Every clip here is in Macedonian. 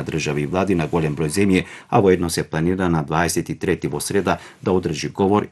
држави и влади на голем број земји, а воедно се планира на 23 во среда да одржи говор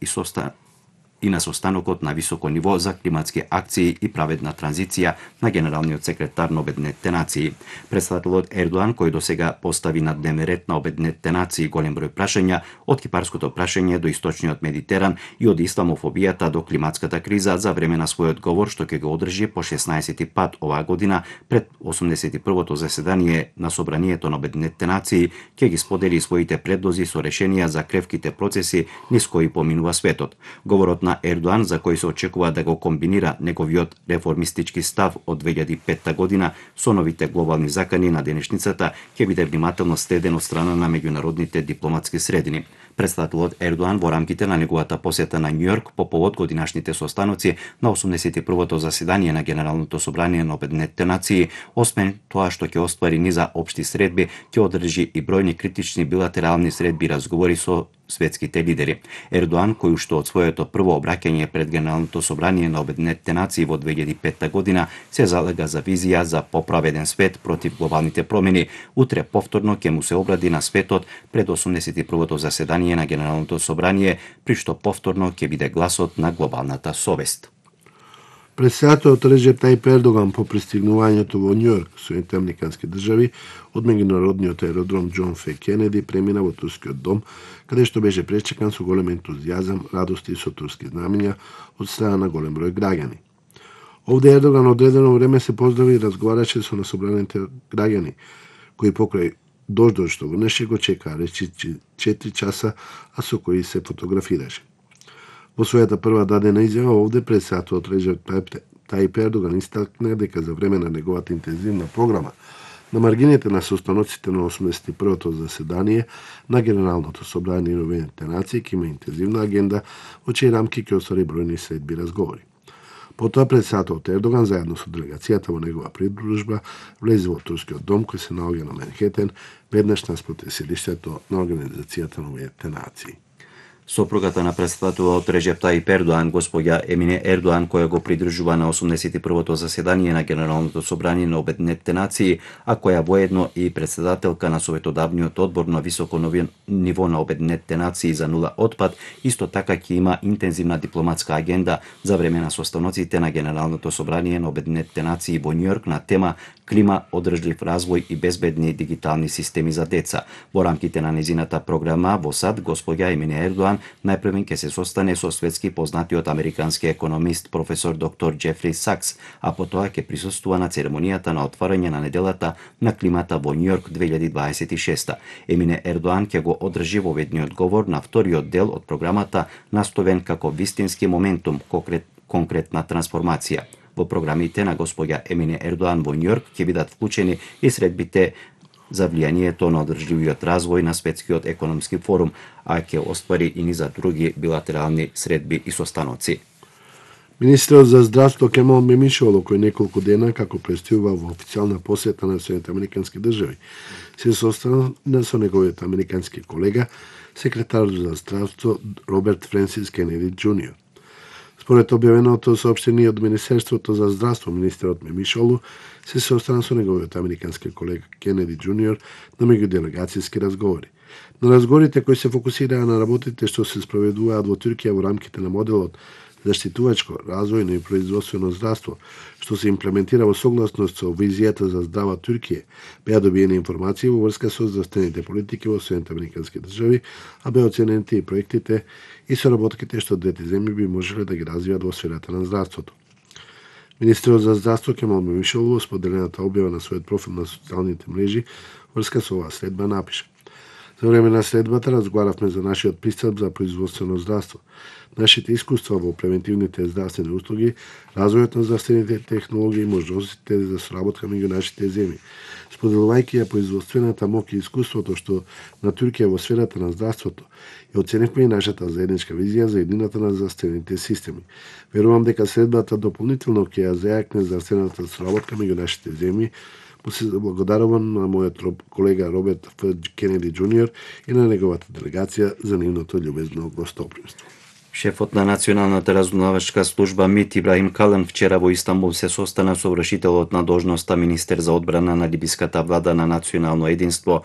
и на состанокот на високо ниво за климатски акции и праведна транзиција на генералниот секретар на Обединетите нации. Председателот Ердоан, кој досега постави на дневен ред на Обединетите нации голем број прашања, од кипарското прашање до источниот Медитеран и од исламофобијата до климатската криза за време на својот говор што ќе го одржи по 16 пат оваа година пред 81-то заседание на Собранието на Обединетите нации, ќе ги сподели своите предлози со решенија за кревките процеси низ кои поминува светот. Говорот на Ердоан, за кој се очекува да го комбинира неговиот реформистички став од 2005 година со новите глобални закани на денешницата, ќе биде внимателно следен од страна на меѓународните дипломатски средини. Председателот Ердоан во рамките на неговата посета на Њујорк по повод годинашните состаноци на 81-то заседание на Генералното собрание на Обединетите нации, освен тоа што ќе оствари низа општи средби, ќе одржи и бројни критични билатерални средби и разговори со светските лидери. Ердоан, кој уште од своето прво обраќање пред Генералното собрание на Обединетите нации во 2005 година се залега за визија за поправеден свет против глобалните промени, утре повторно ќе му се обради на светот пред 81-то заседание на Генералното собрание, при што повторно ќе биде гласот на глобалната совест. Председателот Реджеп Тајип Ердоган по пристигнувањето во Њујорк, Соединетите американски држави, од меѓународниот аеродром Џон Ф. Кенеди премина во турскиот дом, каде што беше пречекан со голем ентузијазам, радости и со турски знамења од страна на голем број граѓани. Овде Ердоган одредено време се поздрави и разговараше со насобраните граѓани, кои покрај дождот што врнеше го чекаа речиси 4 часа, а со кои се фотографираше. Во својата прва дадена изјава овде председателот Реджеп Тајип Ердоган истакна дека за време на неговата интензивна програма на маргините на состаноците на 81-то заседание на Генералното собрание на Обединетите нации ќе има интензивна агенда во чии рамки ќе оствари бројни средби разговори. Потоа председателот Ердоган заедно со делегацијата во негова придружба влезе во турскиот дом кој се наоѓа на Манхетен, веднаш наспроти седиштето на Организацијата на Обединетите нации. Сопругата на председателот Реджеп Тајип Ердоан, госпоѓа Емине Ердоан, која го придржува на 81-то заседание на Генералното собрание на Обединетите нации, а која воедно и председателка на Советодавниот одбор на високо ниво на Обединетите нации за нула отпад, исто така ќе има интензивна дипломатска агенда за време на состаноците на Генералното собрание на Обединетите нации во Њујорк на тема клима, одржлив развој и безбедни дигитални системи за деца. Во рамките на незината програма во САД, госпоѓа Емине Ердоан најпрвен ќе се состане со светски познатиот американски економист професор доктор Џефри Сакс, а потоа ќе присуствува на церемонијата на отварање на неделата на климата во Њујорк 2026. Емине Ердоан ќе го одржи воведниот говор на вториот дел од програмата, наставен како вистински моментум, конкретна трансформација. Во програмите на госпоѓа Емине Ердоан во Њујорк ќе бидат вклучени и средбите за влијанието на одржливиот развој на Светскиот економски форум, а ќе оствари и низа други билатерални средби и состаноци. Министерот за здравство Кемал Мемишоло, кој неколку дена како пристигува во официјална посета на Соединетите американски држави, се состана со неговиот американски колега, секретар за здравство Роберт Френсис Кенеди Џуниор. Според објавеното соопштение од Министерството за здравство, министерот Мемишолу се состана со неговиот американски колега Кенеди Џуниор на меѓуделегацијски разговори. На разговорите кои се фокусираа на работите што се спроведуваат во Туркија во рамките на моделот заштитувачко, развојно и производствено здравство, што се имплементира во согласност со визијата за здрава Туркија, беа добиени информации во врска со здравствените политики во Соединетите американски држави, а беа оценените и проектите и соработките што двете земји би можеле да ги развијат во сферата на здравството. Министерот за здравство Кемал Мемишолу во споделената објава на својот профил на социјалните мрежи врска со оваа следба напиша: За време на следбата разговаравме за нашиот пристап за производствено здравство, нашите искуства во превентивните здравствени услуги, развојот на здравствените технологии и можностите за соработка меѓу нашите земји. Споделувајќи ја производствената моќ и искуството што на Туркија во сферата на здравството, ја оценивме и нашата заедничка визија за едината на здравствените системи. Верувам дека следбата дополнително ќе ја зајакне здравствената соработка меѓу нашите земји. Му се благодарувам на мојот колега Роберт Ф. Кенеди Џуниор и на неговата делегација за нивното љубезно гостопримство. Шефот на Националната разузнавачка служба МИТ Ибрахим Калан вчера во Истанбул се состана со вршителот на должноста министер за одбрана на либиската влада на национално единство